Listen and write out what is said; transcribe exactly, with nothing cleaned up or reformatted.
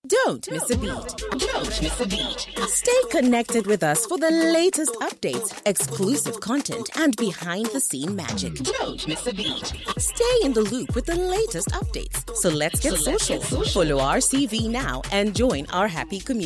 Don't miss a beat. Don't miss a beat. Stay connected with us for the latest updates, exclusive content, and behind-the-scene magic. Don't miss a beat. Stay in the loop with the latest updates. So let's get, so social. Let's get social. Follow R C V now and join our happy community.